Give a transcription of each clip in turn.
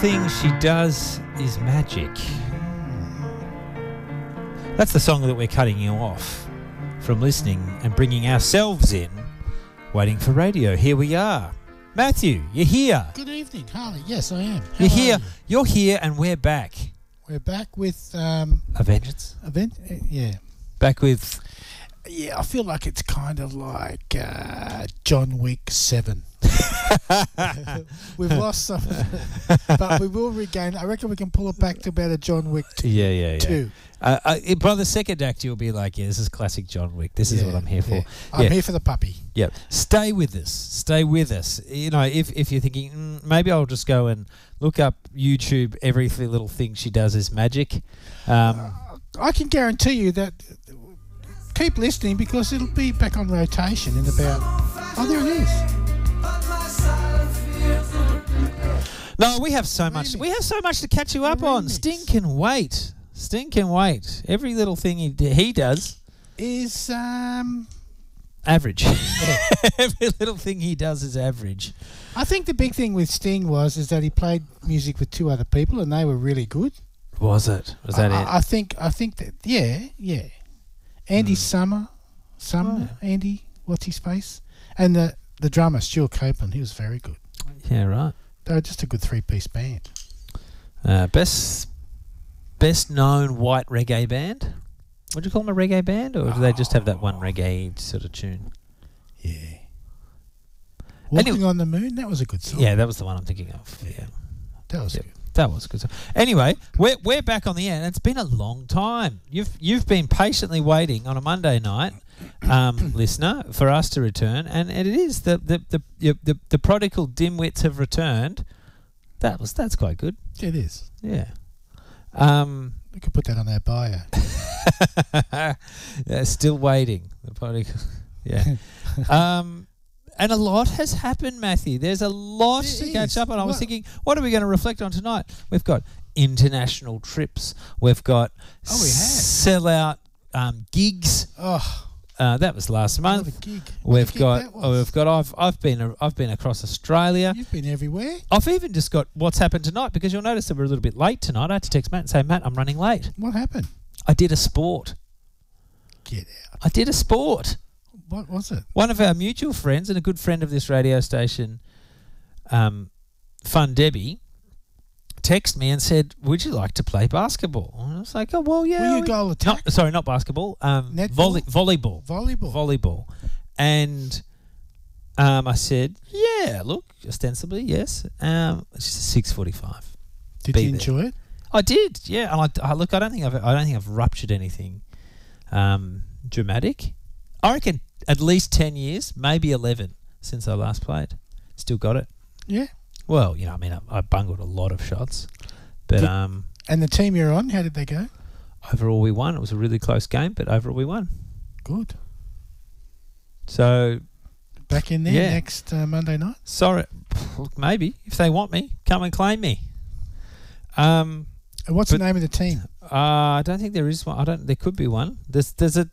Thing she does is magic. That's the song that we're cutting you off from listening and bringing ourselves in, waiting for radio. Here we are. Matthew, you're here. Good evening, Harley. Yes, I am. You're here. You're here, and we're back. We're back with A Vengeance. Yeah. Back with. Yeah, I feel like it's kind of like John Wick 7. We've lost some, but we will regain. I reckon we can pull it back to about a John Wick 2. Yeah. 2. By the second act, you'll be like, yeah, this is classic John Wick. This is what I'm here for. Yeah. I'm here for the puppy. Yeah. Stay with us. Stay with us. You know, if you're thinking, maybe I'll just go and look up YouTube, every little thing she does is magic. I can guarantee you that. Keep listening because it'll be back on rotation in about. Oh, there it is. No, we have so much. We have so much to catch you up on. Stinking wait. Every little thing he does is average. Every little thing he does is average. I think the big thing with Sting is that he played music with two other people and they were really good. Was it? Was that it? I think that yeah. Andy Sumner, Andy, what's his face? And the drummer, Stuart Copeland, he was very good. Yeah, right. They were just a good three-piece band. Best known white reggae band? Would you call them a reggae band, or do they just have that one reggae sort of tune? Yeah. Walking on the Moon, that was a good song. Yeah, that was the one I'm thinking of. Yeah. That was good. That was good. Anyway, we're back on the air, and it's been a long time. You've been patiently waiting on a Monday night, listener, for us to return, and it is the prodigal dimwits have returned. That's quite good. It is. Yeah. We could put that on our bio. Yeah, still waiting. The prodigal. Yeah. And a lot has happened, Matthew. There's a lot to catch up on. I was thinking, what are we going to reflect on tonight? We've got international trips. We've got sellout gigs. That was last month. What a gig. We've got. I've been across Australia. You've been everywhere. I've even just got what's happened tonight, because you'll notice that we're a little bit late tonight. I had to text Matt and say, Matt, I'm running late. What happened? I did a sport. Get out. I did a sport. What was it? One of our mutual friends and a good friend of this radio station, Fun Debbie, texted me and said, would you like to play basketball? And I was like, oh, well, yeah. Were you goal attack? Not basketball. Volleyball. Volleyball. And I said, yeah, look, ostensibly, yes. It's just 6:45. Did you enjoy it? I did, yeah. And I don't think I've ruptured anything dramatic. I reckon at least 10 years, maybe 11 since I last played. Still got it. Yeah. Well, I mean, I bungled a lot of shots. But and the team you're on, how did they go? Overall, we won. It was a really close game, but overall, we won. Good. So back in there next Monday night? Sorry. Look, maybe. If they want me, come and claim me. What's the name of the team? I don't think there is one. There could be one. There's a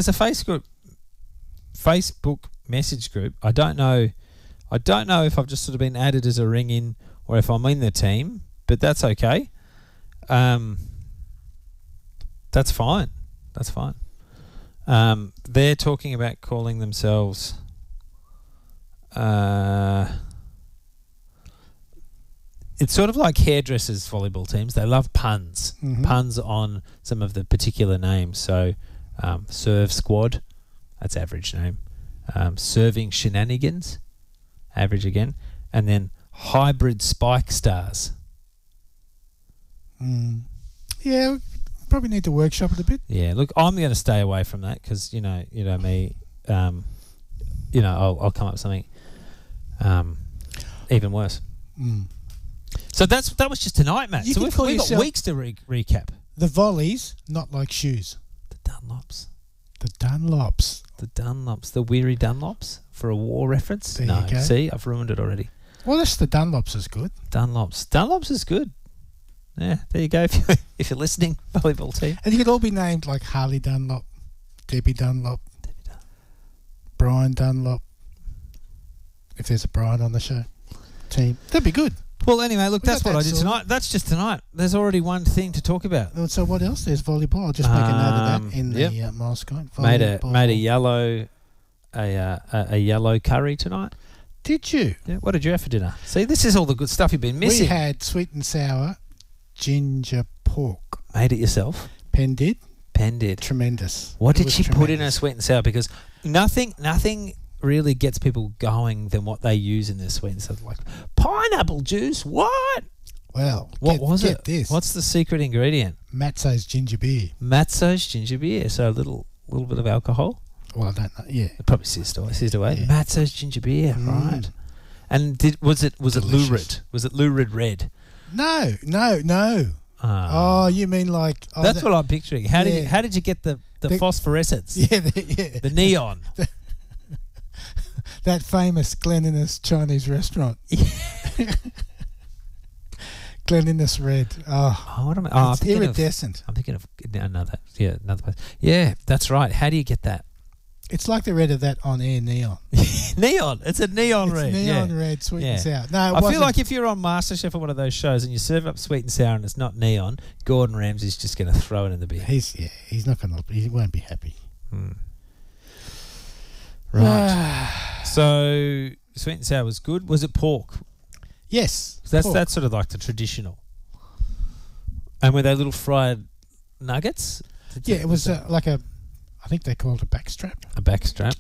Facebook message group. I don't know if I've just sort of been added as a ring in or if I'm in the team, but that's okay. That's fine. They're talking about calling themselves it's sort of like hairdressers volleyball teams. They love puns. Mm-hmm. Puns on some of the particular names. So Serve Squad, that's average name. Serving Shenanigans, average again. And then Hybrid Spike Stars. Yeah, probably need to workshop it a bit. Yeah, look, I'm going to stay away from that because, you know me, I'll come up with something even worse. So that was just tonight, Matt. You so we've got weeks to recap. The volleys, not like shoes. The Dunlops. The Weary Dunlops for a war reference. There you go. See, I've ruined it already. Well, that's the Dunlops is good. Dunlops is good. Yeah, there you go. If you're listening, volleyball team. And you could all be named like Harley Dunlop, Debbie Dunlop, Brian Dunlop. If there's a Brian on the show team, that'd be good. Well, anyway, look, We that's got what I that did sorted. tonight. That's just tonight. There's already one thing to talk about. So what else? There's volleyball. I'll just make a note of that in the milestone. Made a yellow, a yellow curry tonight. Did you? Yeah. What did you have for dinner? See, this is all the good stuff you've been missing. We had sweet and sour ginger pork. Made it yourself. Pen did. Tremendous. What It did was she put in her tremendous. sweet and sour? Because nothing really gets people going than what they use in their sweet and sour. Like pineapple juice. What? Well, What was get it? This. What's the secret ingredient? Matzo's ginger beer. Matzo's ginger beer. So a little bit of alcohol. Well, I don't know. Yeah. It probably sizzed away. Yeah. Matzo's ginger beer, right? And was it Delicious. lurid? Was it lurid red? No. Oh, you mean like? Oh, That's what I'm picturing. How Yeah. did you get the The- phosphorescence? Yeah, The neon. that famous Gleniness Chinese restaurant. Gleniness Red. Oh, Oh, what am I? Oh, it's iridescent. I'm thinking of another place. Yeah, that's right. How do you get that? It's like the red of that on air neon. Neon. It's a neon It's red. neon yeah. red, sweet Yeah. and sour. No, it I feel wasn't. like if you're on MasterChef or one of those shows and you serve up sweet and sour and it's not neon, Gordon Ramsay's just going to throw it in the beer. he's not going to. He won't be happy. Right. So sweet and sour was good. Was it pork? Yes, That's pork. that's sort of like the traditional. And were they little fried nuggets? Yeah, it was like a. I think they called it a backstrap. A backstrap.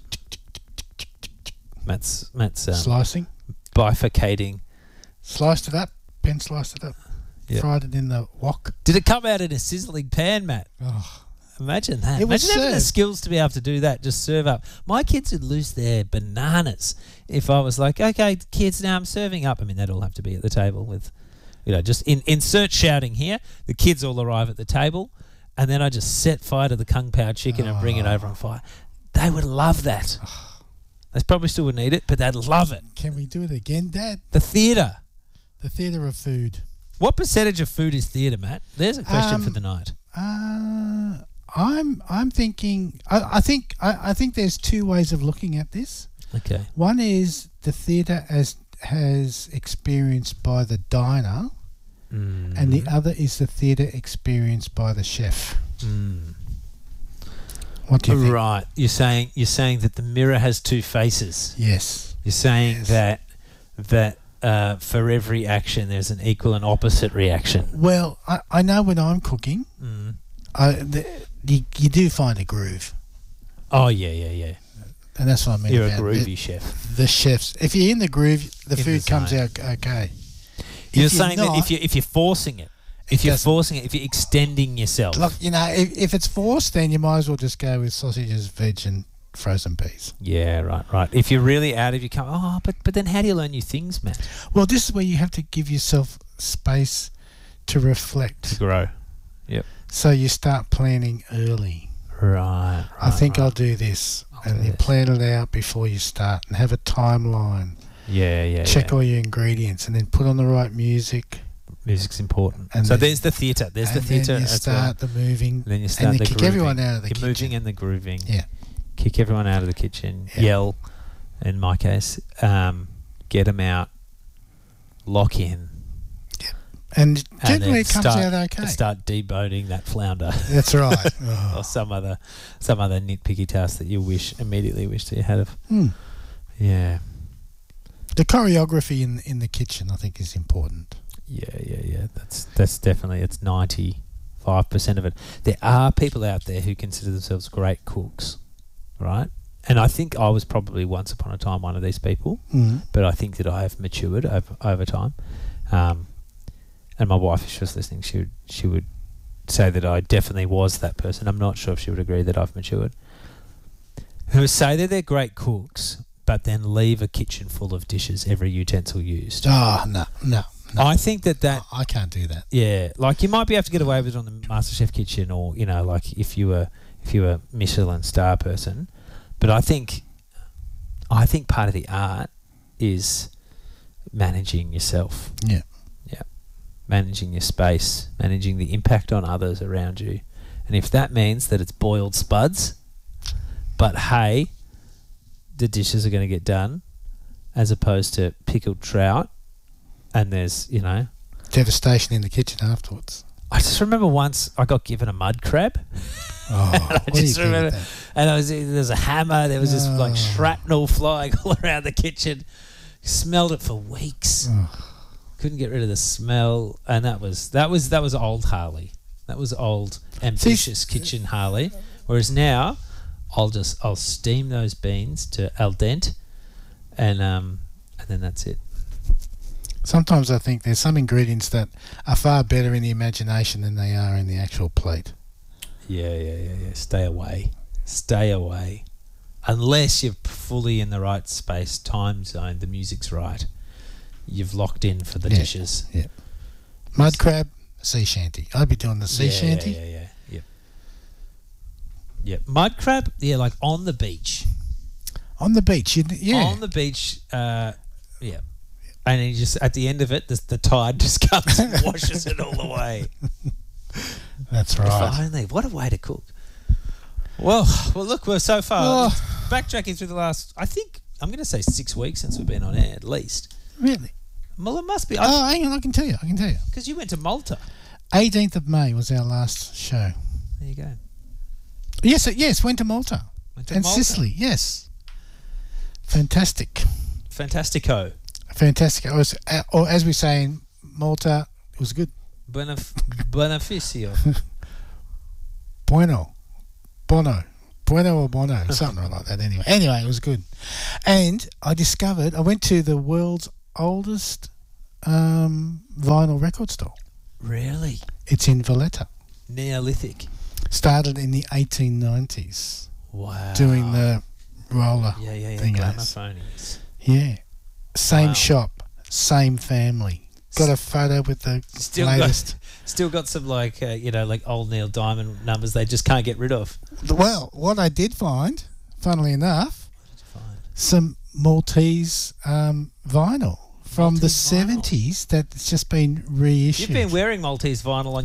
Matt's Slicing. bifurcating. Sliced it up. Ben sliced it up. Yeah. Fried it in the wok. Did it come out in a sizzling pan, Matt? Oh, Imagine that. It was Imagine having the served. skills to be able to do that. Just serve up. My kids would lose their bananas if I was like, okay, kids, now I'm serving up. I mean, they'd all have to be at the table with, just insert shouting here. The kids all arrive at the table, and then I just set fire to the Kung Pao chicken and bring it over on fire. They would love that. They probably still wouldn't eat it, but they'd love it. can we do it again, Dad? The theatre. The theatre of food. What percentage of food is theatre, Matt? There's a question for the night. I'm thinking. I think there's two ways of looking at this. Okay. One is the theatre as experienced by the diner, and the other is the theatre experienced by the chef. What do you think? Right. You're saying that the mirror has two faces. Yes. You're saying Yes. that for every action there's an equal and opposite reaction. Well, I know when I'm cooking, you do find a groove, Oh yeah. and that's what I mean. You're a about groovy chef. the chefs. If you're in the groove, the In food the comes zone. out okay. You're If saying not, that if you're forcing it, if you're extending yourself. look, if it's forced, then you might as well just go with sausages, veg, and frozen peas. Yeah, right. If you're really out of your comfort, but then how do you learn new things, Matt? Well, this is where you have to give yourself space to reflect. Grow. Yep. So you start planning early. Right. I think I'll do this, and do you this. plan it out before you start, and have a timeline. Yeah. Check all your ingredients, and then put on the right music. Music's important. And So then- there's the theatre. There's the and then theatre you as well. start the moving, And then you start and the you kick grooving. everyone out of the You're kitchen. moving and the grooving. Yeah. Kick everyone out of the kitchen. Yeah. Yell, in my case. Get them out. Lock in. And generally then it comes out okay. Start deboning that flounder. That's right. Oh. Or some other nitpicky task that you immediately wish that you had of. Yeah. The choreography in the kitchen, I think, is important. Yeah. That's definitely, it's 95% of it. There are people out there who consider themselves great cooks, right? And I think I was probably once upon a time one of these people, but I think that I have matured over time. And my wife, if she was listening, she would say that I definitely was that person. I'm not sure if she would agree that I've matured. Who say that they're great cooks, but then leave a kitchen full of dishes, every utensil used. Oh, no. I think that I can't do that. yeah, like you might be able to get away with it on the MasterChef kitchen, or like if you were Michelin star person, but I think part of the art is managing yourself. Yeah. Managing your space, managing the impact on others around you. And if that means that it's boiled spuds, but hey, the dishes are going to get done, as opposed to pickled trout and there's, devastation in the kitchen afterwards. I just remember once I got given a mud crab. Oh, I just remember, and there's a hammer. There was this like shrapnel flying all around the kitchen. Smelled it for weeks. Couldn't get rid of the smell, and that was old Harley. That was old ambitious kitchen Harley. Whereas now, I'll steam those beans to al dente, and then that's it. Sometimes I think there's some ingredients that are far better in the imagination than they are in the actual plate. Yeah. Stay away. Unless you're fully in the right space, time zone, the music's right. You've locked in for the dishes. Yeah. Mud crab, sea shanty. I'd be doing the sea shanty. Yeah. Yep. Mud crab, like on the beach. On the beach, On the beach, yeah. And then just at the end of it, the tide just comes and washes it all away. That's right. If only. What a way to cook. Well, look, we're so far backtracking through the last, I think, I'm going to say 6 weeks since we've been on air, at least. Really? Well, it must be. Hang on, I can tell you. Because you went to Malta. 18th of May was our last show. There you go. Yes, went to Malta. Sicily, yes. Fantastic. Fantastico. Fantastic. It was, or as we say in Malta, it was good. Beneficio. Bueno or bono, something like that. Anyway, it was good. And I went to the world's oldest vinyl record store. Really? It's in Valletta. Neolithic. Started in the 1890s. Wow. Doing the roller thing. Gramophonies. Yeah. Same shop, same family. Got a photo with the latest. Still got some like old Neil Diamond numbers they just can't get rid of. Well, what I did find, funnily enough, some Maltese vinyl from the 70s that's just been reissued. You've been wearing Maltese vinyl on